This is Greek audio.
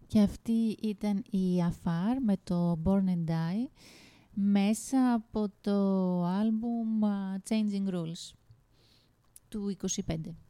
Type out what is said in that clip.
Και αυτή ήταν η Afar με το Born and Die μέσα από το άλμπουμ Changing Rules του 25.